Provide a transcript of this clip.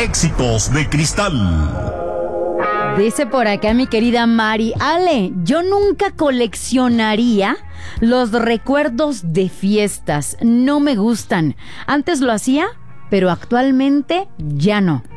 Éxitos de Cristal. Dice por acá mi querida Mari, Ale, yo nunca coleccionaría los recuerdos de fiestas, no me gustan. Antes lo hacía, pero actualmente ya no.